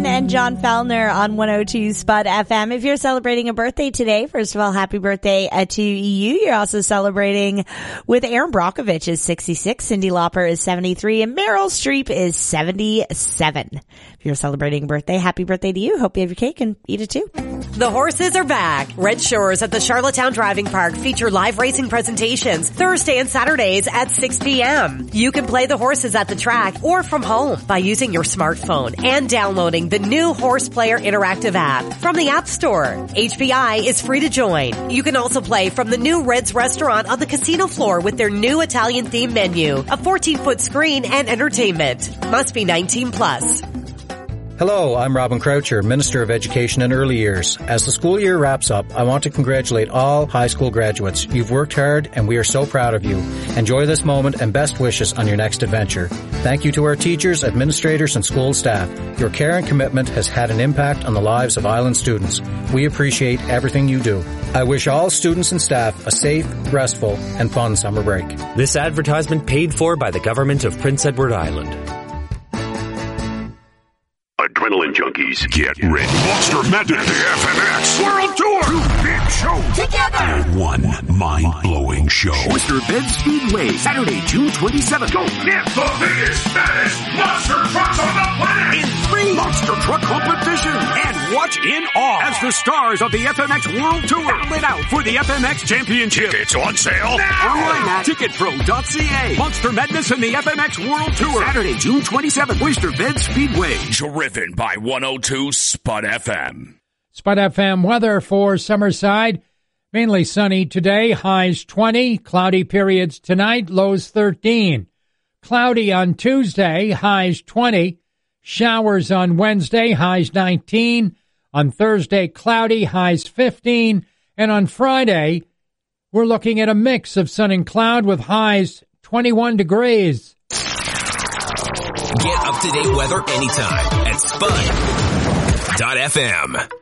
And John Fellner on 102 Spud FM. If you're celebrating a birthday today, first of all, happy birthday to you. You're also celebrating with Aaron Brockovich is 66, Cyndi Lauper is 73, and Meryl Streep is 77. If you're celebrating a birthday, happy birthday to you. Hope you have your cake and eat it too. The horses are back. Red Shores at the Charlottetown Driving Park feature live racing presentations Thursday and Saturdays at 6 p.m. You can play the horses at the track or from home by using your smartphone and downloading the new Horse Player interactive app from the App Store. HPI is free to join. You can also play from the new Red's restaurant on the casino floor with their new Italian themed menu, a 14-foot screen, and entertainment. Must be 19 plus. Hello, I'm Robin Croucher, Minister of Education and Early Years. As the school year wraps up, I want to congratulate all high school graduates. You've worked hard and we are so proud of you. Enjoy this moment and best wishes on your next adventure. Thank you to our teachers, administrators, and school staff. Your care and commitment has had an impact on the lives of Island students. We appreciate everything you do. I wish all students and staff a safe, restful, and fun summer break. This advertisement paid for by the government of Prince Edward Island. Adrenaline junkies, get ready. Monster Madness, the FMX World Tour. 2 big shows together. One mind-blowing show. Oyster Bend Speedway, Saturday, June 27th. Go get the biggest, baddest monster trucks on the planet. In 3 monster truck competition. And watch in awe as the stars of the FMX World Tour battle it out for the FMX Championship. It's on sale now. Online at ticketpro.ca. Monster Madness and the FMX World Tour. Saturday, June 27th. Oyster Bend Speedway. Driven by 102 Spud FM. Spud FM weather for Summerside. Mainly sunny today, highs 20, cloudy periods tonight, lows 13. Cloudy on Tuesday, highs 20. Showers on Wednesday, highs 19. On Thursday, cloudy, highs 15. And on Friday, we're looking at a mix of sun and cloud with highs 21 degrees. Get up-to-date weather anytime at Spud.fm.